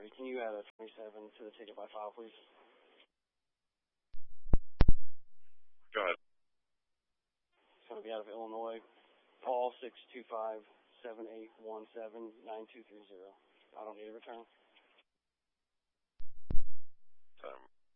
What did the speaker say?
sorry. Can you add a 27 to the ticket by file, please? Go ahead. It's going to be out of Illinois. Paul 625-7817-9230. I don't need a return.